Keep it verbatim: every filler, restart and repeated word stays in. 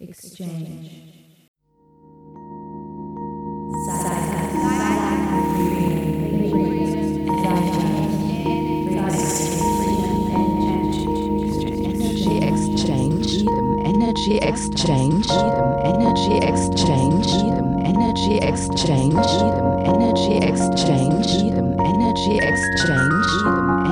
exchange. Energy exchange, energy exchange, energy exchange, energy exchange, energy exchange, energy exchange.